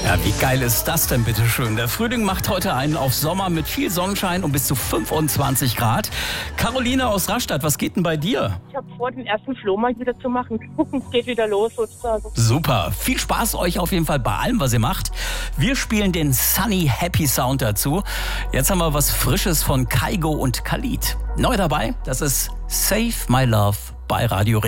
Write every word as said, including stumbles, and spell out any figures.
Ja, wie geil ist das denn, bitteschön? Der Frühling macht heute einen auf Sommer mit viel Sonnenschein und bis zu fünfundzwanzig Grad. Caroline aus Rastatt, was geht denn bei dir? Ich habe vor, den ersten Flohmarkt wieder zu machen. Es geht wieder los sozusagen. Super, viel Spaß euch auf jeden Fall bei allem, was ihr macht. Wir spielen den Sunny Happy Sound dazu. Jetzt haben wir was Frisches von Kygo und Khalid. Neu dabei, das ist Save My Love bei Radio Ring.